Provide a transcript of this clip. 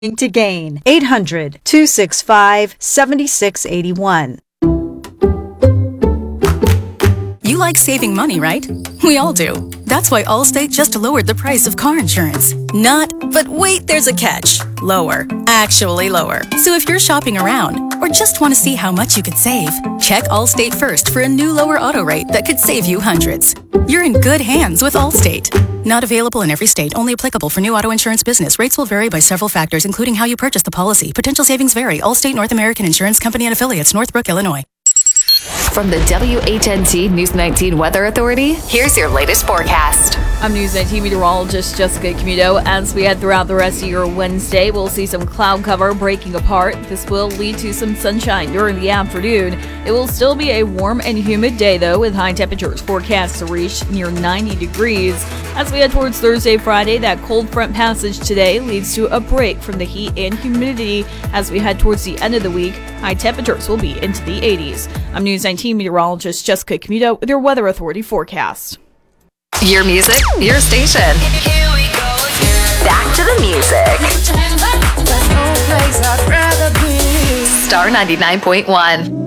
to gain. 800-265-7681. You like saving money, right? We all do. That's why Allstate just lowered the price of car insurance. But wait, there's a catch. Lower. Actually lower. So if you're shopping around or just want to see how much you could save, check Allstate first for a new lower auto rate that could save you hundreds. You're in good hands with Allstate. Not available in every state. Only applicable for new auto insurance business. Rates will vary by several factors, including how you purchase the policy. Potential savings vary. Allstate North American Insurance Company and Affiliates, Northbrook, Illinois. From the WHNT News 19 Weather Authority, here's your latest forecast. I'm News 19 meteorologist Jessica Camuto. As we head throughout the rest of your Wednesday, we'll see some cloud cover breaking apart. This will lead to some sunshine during the afternoon. It will still be a warm and humid day, though, with high temperatures forecast to reach near 90 degrees. As we head towards Thursday, Friday, that cold front passage today leads to a break from the heat and humidity. As we head towards the end of the week, high temperatures will be into the 80s. I'm News 19 meteorologist Jessica Camuto with your Weather Authority forecast. Your music, your station. Here we go again. Back to the music. Star 99.1.